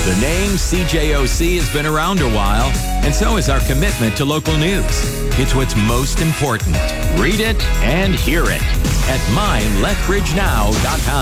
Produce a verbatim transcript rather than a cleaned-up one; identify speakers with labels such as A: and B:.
A: The name C J O C has been around a while, and so is our commitment to local news. It's what's most important. Read it and hear it at my lethbridge now dot com.